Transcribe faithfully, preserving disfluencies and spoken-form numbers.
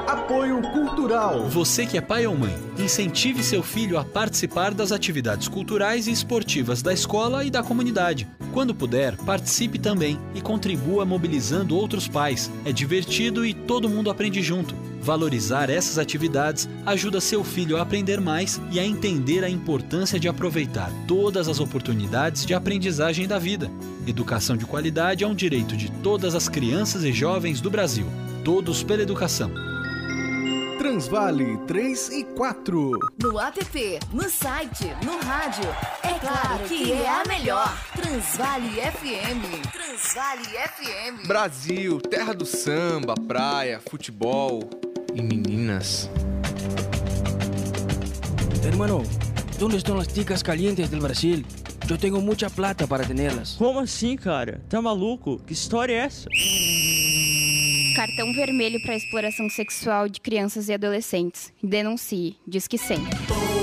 Apoio Cultural. Você que é pai ou mãe, incentive seu filho a participar das atividades culturais e esportivas da escola e da comunidade. Quando puder, participe também e contribua mobilizando outros pais. É divertido e todo mundo aprende junto. Valorizar essas atividades ajuda seu filho a aprender mais e a entender a importância de aproveitar todas as oportunidades de aprendizagem da vida. Educação de qualidade é um direito de todas as crianças e jovens do Brasil. Todos pela educação. Transvale três e quatro. No app, no site, no rádio. É claro que é a melhor. Transvale F M. Transvale F M. Brasil, terra do samba, praia, futebol e meninas. Hermano, onde estão as ticas calientes do Brasil? Eu tenho muita plata para tê-las. Como assim, cara? Tá maluco? Que história é essa? Cartão vermelho para exploração sexual de crianças e adolescentes. Denuncie. Diz que cem.